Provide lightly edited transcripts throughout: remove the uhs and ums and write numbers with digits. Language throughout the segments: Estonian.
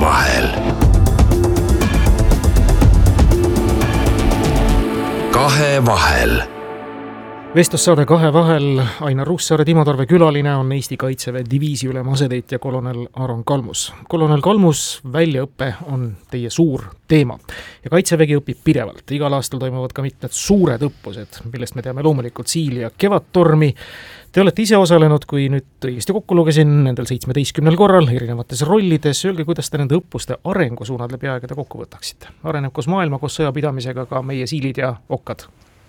vahel. Kahe vahel. Vestlussaade Kahe vahel. Ainar Ruussaare, Timo Tarve külaline on Eesti Kaitseväe diviisiülem asetäitja kolonel Aron Kalmus. Kolonel Kalmus, väljaõpe on teie suur teema ja Kaitsevägi õpib pidevalt. Igal aastal toimuvad ka mitmed suured õppused, millest me teame loomulikult Siili ja Kevadtormi. Te olete ise osalenud, kui nüüd õigesti kokku lugesin, nendel 17 korral erinevates rollides. Öelge, kuidas te nende õppuste arengusuunad läbi aegade kokku võtaksite? Areneb koos maailma, koos sõjapidamisega ka meie siilid ja okkad?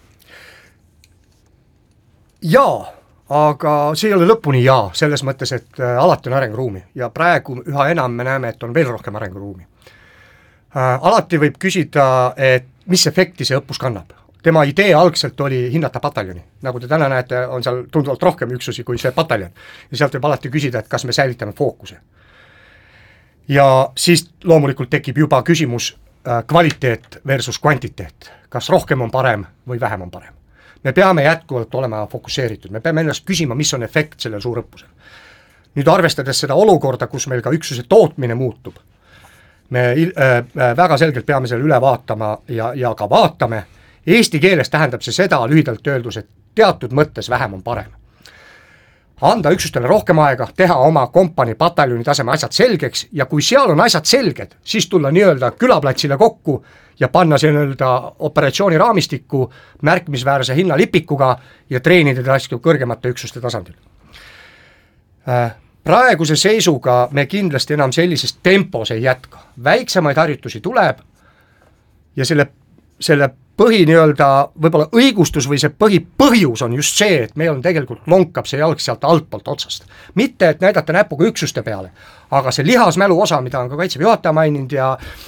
Jaa, aga see ei ole lõpuni jaa, selles mõttes, et alati on arenguruumi ja praegu üha enam me näeme, et on veel rohkem arenguruumi. Alati võib küsida, et mis efekti see õppus kannab. Tema idee algselt oli hinnata pataljoni. Nagu te täna näete, on seal tunduvalt rohkem üksusi kui see pataljon. Ja sealt võib alati küsida, et kas me säilitame fookuse. Ja siis loomulikult tekib juba küsimus kvaliteet versus kvantiteet. Kas rohkem on parem või vähem on parem. Me peame jätkuvalt olema fokusseeritud. Me peame ennast küsima, mis on efekt sellel suurõppusel. Nüüd arvestades seda olukorda, kus meil ka üksuse tootmine muutub, me väga selgelt peame selle üle vaatama ja ka vaatame. Eesti keeles tähendab see seda lühidalt öeldus, et teatud mõttes vähem on parem. Anda üksustele rohkem aega, teha oma kompani pataljoni taseme asjad selgeks ja kui seal on asjad selged, siis tulla nii-öelda külaplatsile kokku ja panna see nii-öelda operatsiooni raamistikku märkimisväärse hinnalipikuga ja treenida asju kõrgemate üksuste tasandil. Praeguse seisuga me kindlasti enam sellises tempos ei jätka. Väiksemaid harjutusi tuleb ja selle põhi nii-öelda võib-olla õigustus või see põhjus on just see, et meil on tegelikult lonkab see jalg sealt altpoolt otsast. Mitte, et näidata näpuga üksuste peale, aga see lihasmälu osa, mida on ka Kaitseväe juhataja maininud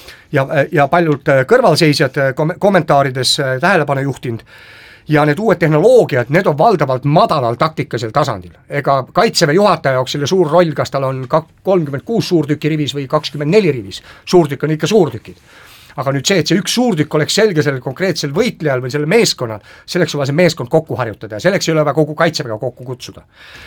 ja paljud kõrvalseisjad kommentaarides tähelepanu juhtinud ja need uued tehnoloogiad, need on valdavalt madalal taktikasel tasandil. Ega Kaitseväe juhataja jaoks selle suur roll, kas tal on 36 suurtüki rivis või 24 rivis. Suurtükk on ikka suurtükid. Aga nüüd see, et see üks suurtükk oleks selge sellel konkreetsel võitlejal või selle meeskonnal, selleks on vaja see meeskond kokku harjutada ja selleks ei ole vaja kogu Kaitseväega kokku kutsuda.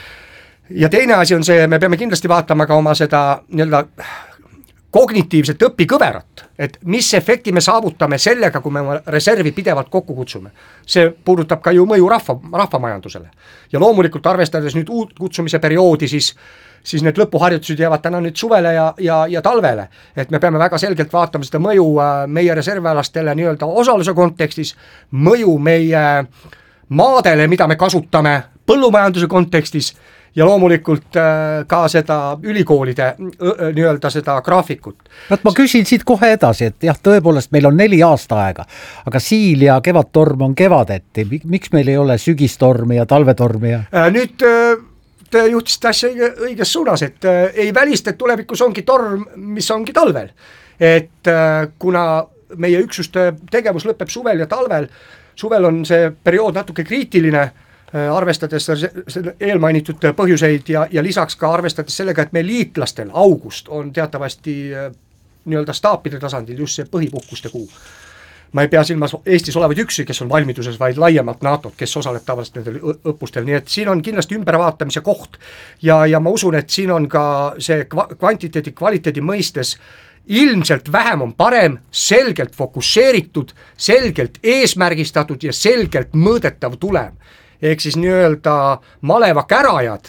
Ja teine asi on see, me peame kindlasti vaatama ka oma seda nii-öelda kognitiivset õpikõverat, et mis efekti me saavutame sellega, kui me reservi pidevalt kokku kutsume. See puudutab ka ju mõju rahvamajandusele. Ja loomulikult arvestades nüüd uut kutsumise perioodi, siis need lõpuharjutused jäävad täna nüüd suvele ja talvele. Et me peame väga selgelt vaatama seda mõju meie reservialastele nii-öelda osaluse kontekstis, mõju meie maadele, mida me kasutame põllumajanduse kontekstis ja loomulikult ka seda ülikoolide nii-öelda seda graafikut. Ma küsin siit kohe edasi, et jah, tõepoolest meil on 4 aasta aega, aga Siil ja Kevadtorm on kevadeti. Miks meil ei ole sügistormi ja talvetormi? Nüüd te juhtisite asja õiges suunas, et ei välista, et tulevikus ongi torm, mis ongi talvel. Et kuna meie üksuste tegevus lõpeb suvel ja talvel, suvel on see periood natuke kriitiline, arvestades eelmainitud põhjuseid ja lisaks ka arvestades sellega, et meil liitlastel august on teatavasti nii-öelda staapide tasandil just see põhipuhkuste kuu. Ma ei pea silmas Eestis olevaid üksi, kes on valmiduses, vaid laiemalt NATO, kes osaleb tavaliselt nendel õppustel. Nii et siin on kindlasti ümbervaatamise koht ja ma usun, et siin on ka see kvantiteedi, kvaliteedi mõistes ilmselt vähem on parem, selgelt fokusseeritud, selgelt eesmärgistatud ja selgelt mõõdetav tulem. Ehk siis nii-öelda maleva kärajad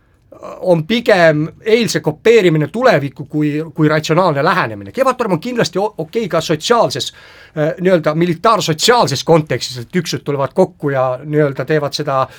on pigem eilse kopeerimine tulevikku kui ratsionaalne lähenemine. Kevadtorm on kindlasti okei ka sotsiaalses, nii-öelda militaarsotsiaalses kontekstis, et üksud tulevad kokku ja nii-öelda teevad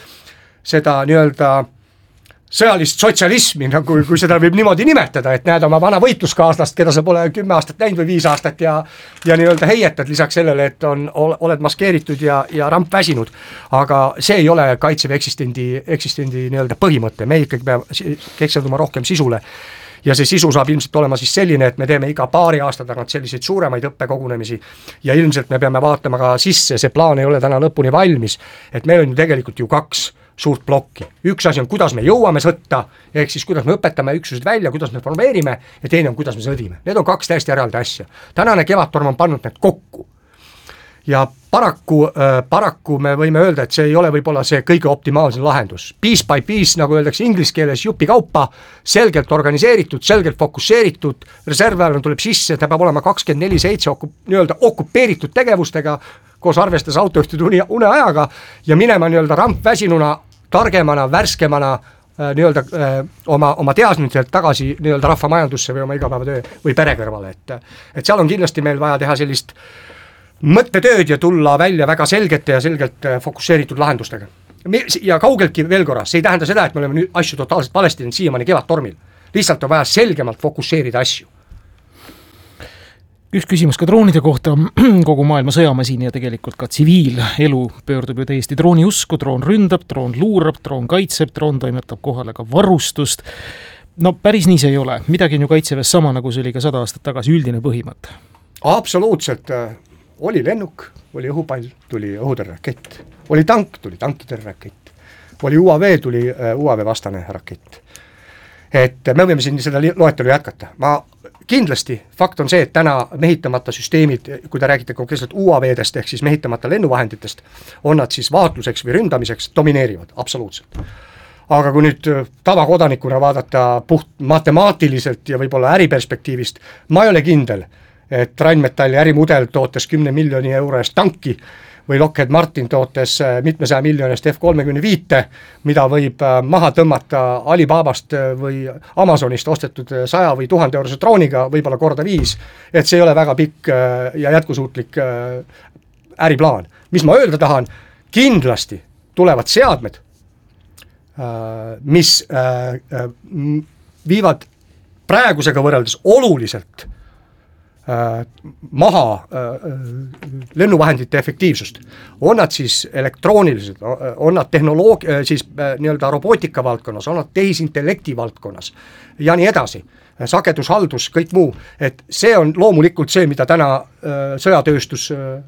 seda nii-öelda sõjalist sotsialismi, nagu kui seda võib niimoodi nimetada, et näed oma vana võitluskaaslast, keda sa pole 10 aastat näinud või 5 aastat ja nii-öelda heietad lisaks sellele, et oled maskeeritud ja ramp väsinud. Aga see ei ole Kaitseväe eksistendi nii-öelda põhimõte, me ikkagi peame keskenduma rohkem sisule. Ja see sisu saab ilmselt olema siis selline, et me teeme iga paari aasta tagant selliseid suuremaid õppekogunemisi ja ilmselt me peame vaatama ka sisse, see plaan ei ole täna lõpuni valmis, et meil on ju tegelikult ju 2 suurt plokki. Üks asi on, kuidas me jõuame sõtta, ehk siis kuidas me õpetame üksused välja, kuidas me formeerime ja teine on, kuidas me sõdime. Need on 2 täiesti eraldi asja. Tänane Kevadtorm on pannud need kokku. ja paraku me võime öelda, et see ei ole võib-olla see kõige optimaalsem lahendus. Piece by piece, nagu öeldakse inglise keeles, jupikaupa, selgelt organiseeritud, selgelt fokusseeritud, reservväelane tuleb sisse, ta peab olema 24/7 nii-öelda okupeeritud tegevustega, koos arvestades autojuhtide uneajaga ja minema nii-öelda rampväsinuna, targemana, värskemana nii-öelda oma teadmiselt tagasi nii-öelda rahvamajandusse või oma igapäevatöö või pere kõrvale, et seal on kindlasti meil vaja teha sellist mõttetööd ja tulla välja väga selgete ja selgelt fokusseeritud lahendustega. Ja kaugeltki veel korra, see ei tähenda seda, et me oleme nüüd asju totaalselt valesti teinud siiamaani kevadtormil. Lihtsalt on vaja selgemalt fokusseerida asju. Üks küsimus ka droonide kohta, kogu maailma sõjamasin ja tegelikult ka tsiviilelu pöördub ju täiesti drooni usku, droon ründab, droon luurab, droon kaitseb, droon toimetab kohale ka varustust. No päris nii see ei ole, midagi on ju kaitseväes sama, nagu see oli ka 100 aastat tagasi üldine põhimõte. Absoluutselt, oli lennuk, oli õhupall, tuli õhutõrjerakett, oli tank, tuli tankitõrjerakett, oli UAV, tuli UAV vastane rakett. Et me võime siin seda loetelu jätkata. Kindlasti fakt on see, et täna mehitamata süsteemid, kui te räägite konkreetselt UAV-dest ehk siis mehitamata lennuvahenditest, on nad siis vaatluseks või ründamiseks domineerivad, absoluutselt. Aga kui nüüd tavakodanikuna vaadata puht matemaatiliselt ja võib-olla äriperspektiivist, ma ei ole kindel, et Rheinmetalli ärimudel tootes 10 miljoni euro eest tanki või Lockheed Martin tootes mitmesaja miljonist F-35, mida võib maha tõmmata Alibabast või Amazonist ostetud 100 või 1000 eurose drooniga, võib-olla korda 5, et see ei ole väga pikk ja jätkusuutlik äriplaan. Mis ma öelda tahan, kindlasti tulevad seadmed, mis viivad praegusega võrreldes oluliselt maha lennuvahendite efektiivsust. On nad siis elektroonilised, on nad siis nii-öelda robootika valdkonnas, on nad tehisintellekti valdkonnas ja nii edasi. Sagedushaldus, kõik muu. Et see on loomulikult see, mida täna sõjatööstus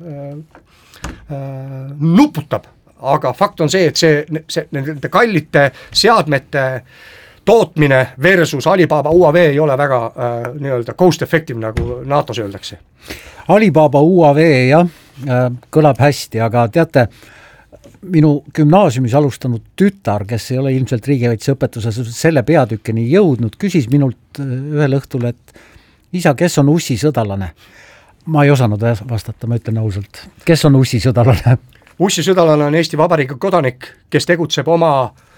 nuputab. Aga fakt on see, et see nende kallite seadmete tootmine versus Alibaba UAV ei ole väga nii-öelda cost effective, nagu NATOs öeldakse. Alibaba UAV jah, kõlab hästi, aga teate, minu gümnaasiumis alustanud tütar, kes ei ole ilmselt riigikaitseõpetuses selle peatükkeni jõudnud, küsis minult ühel õhtul, et isa, kes on Ussi sõdalane? Ma ei osanud vastata, ma ütlen ausalt. Kes on Ussi sõdalane? Ussi sõdalane on Eesti Vabariigi kodanik, kes tegutseb oma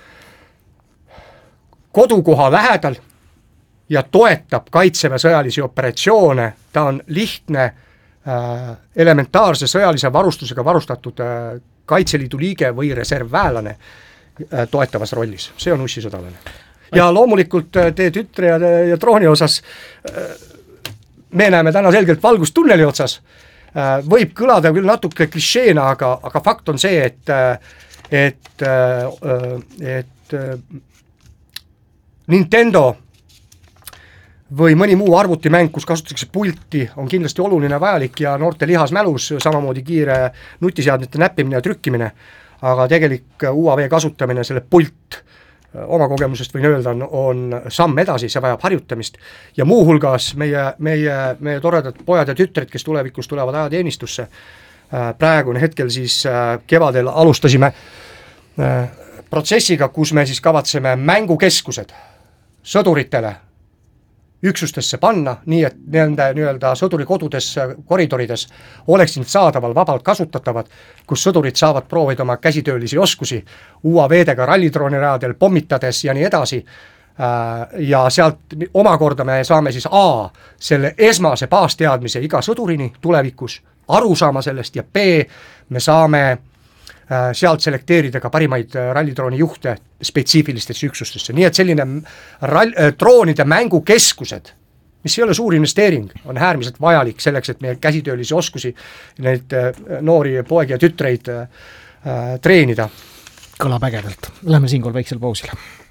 kodukoha lähedal ja toetab kaitseväe sõjalisi operatsioone. Ta on lihtne, elementaarse sõjalise varustusega varustatud Kaitseliidu liige või reservväelane toetavas rollis. See on Ussi sõdalane. Ja loomulikult teie tütre ja drooni osas me näeme täna selgelt valgust tunneli otsas. Võib kõlada küll natuke klišeena, aga fakt on see, et Nintendo või mõni muu arvutimäng, kus kasutatakse pulti, on kindlasti oluline vajalik ja noorte lihasmälus, samamoodi kiire nutiseadmete näppimine ja trükkimine, aga tegelik UAV kasutamine, selle pult oma kogemusest võin öelda, on samm edasi, see vajab harjutamist ja muu hulgas meie toredad pojad ja tütred, kes tulevikus tulevad ajateenistusse, praegune hetkel siis kevadel alustasime protsessiga, kus me siis kavatseme mängukeskused sõduritele üksustesse panna, nii et nende nii-öelda sõdurikodudes, koridorides oleksid saadaval vabalt kasutatavad, kus sõdurid saavad proovida oma käsitöölisi oskusi UAV-dega rallidroonirajadel pommitades ja nii edasi. Ja sealt omakorda me saame siis A, selle esmase baasteadmise iga sõdurini tulevikus aru saama sellest ja B, me saame sealt selekteerida ka parimaid rallidrooni juhte spetsiifilistesse üksustesse. Nii et selline droonide mängukeskused, mis ei ole suur investeering, on äärmiselt vajalik selleks, et meie käsitöölisi oskusi, neid noori poegi ja tütreid treenida. Kõlab ägedalt. Lähme siinkohal väiksel pausile.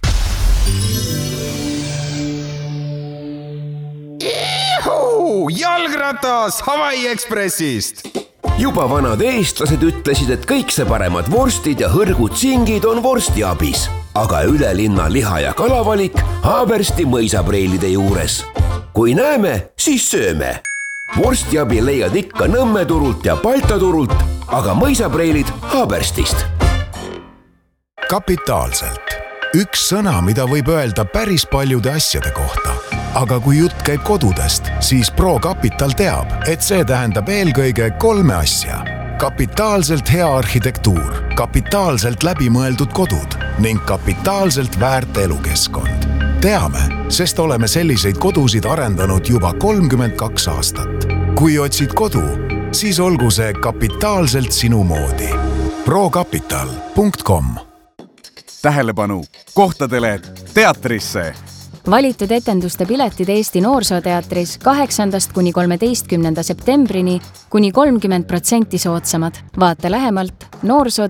Jalgratas Hawaii Expressist! Juba vanad eestlased ütlesid, et kõik see paremad vorstid ja hõrgud singid on vorstiabis, aga üle linna liha- ja kalavalik Haabersti mõisapreilide juures. Kui näeme, siis sööme. vorstiabi leiad ikka Nõmme turult ja Balta turult, aga mõisapreilid Haaberstist. Kapitaalselt. Üks sõna, mida võib öelda päris paljude asjade kohta. Aga kui jutt käib kodudest, siis ProCapital teab, et see tähendab eelkõige 3 asja. Kapitaalselt hea arhitektuur, kapitaalselt läbimõeldud kodud ning kapitaalselt väärt elukeskkond. Teame, sest oleme selliseid kodusid arendanud juba 32 aastat. Kui otsid kodu, siis olgu see kapitaalselt sinu moodi. procapital.com. Tähelepanu kohtadele teatrisse! Valitud etenduste piletid Eesti Noorsooteatris 8. kuni 13. septembrini kuni 30% soodsamad. Vaata lähemalt noorsooteatri.ee.